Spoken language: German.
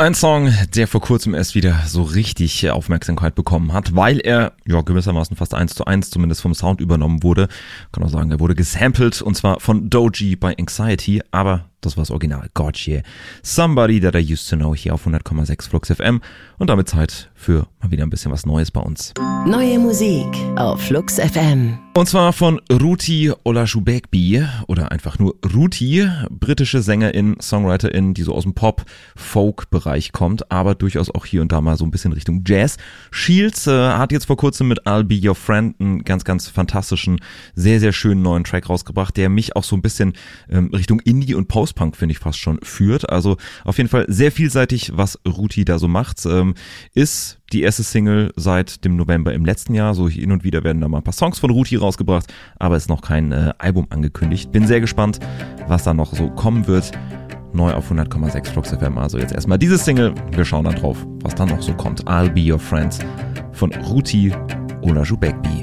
Ein Song, der vor kurzem erst wieder so richtig Aufmerksamkeit bekommen hat, weil er gewissermaßen fast 1:1 zumindest vom Sound übernommen wurde. Kann auch sagen, er wurde gesampelt und zwar von Doji bei Anxiety, aber das war das Original. Gotye. Somebody That I Used to Know hier auf 100,6 Flux FM und damit Zeit für mal wieder ein bisschen was Neues bei uns. Neue Musik auf Flux FM. Und zwar von Ruti Olajubekbi oder einfach nur Ruti, britische Sängerin, Songwriterin, die so aus dem Pop-Folk-Bereich kommt, aber durchaus auch hier und da mal so ein bisschen Richtung Jazz. Shields hat jetzt vor kurzem mit I'll Be Your Friend einen ganz, ganz fantastischen, sehr, sehr schönen neuen Track rausgebracht, der mich auch so ein bisschen Richtung Indie und Post-Punk, finde ich, fast schon führt. Also auf jeden Fall sehr vielseitig, was Ruti da so macht. Ist die erste Single seit dem November im letzten Jahr. So hin und wieder werden da mal ein paar Songs von Ruti rausgebracht, aber ist noch kein Album angekündigt. Bin sehr gespannt, was da noch so kommen wird. Neu auf 100,6 Flux FM. Also jetzt erstmal diese Single. Wir schauen dann drauf, was da noch so kommt. I'll Be Your Friend von Ruti Olajubekbi.